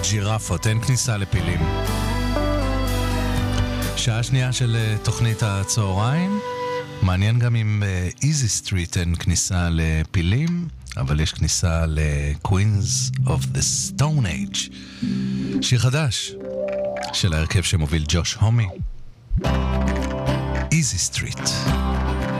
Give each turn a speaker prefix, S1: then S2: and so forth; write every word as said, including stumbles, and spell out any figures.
S1: ג'ירפות, אין כניסה לפילים. שעה שנייה של תוכנית הצהריים. מעניין גם אם איזי סטריט אין כניסה לפילים, אבל יש כניסה ל-Queens of the Stone Age. שיר חדש של ההרכב שמוביל ג'וש הומי. איזי סטריט.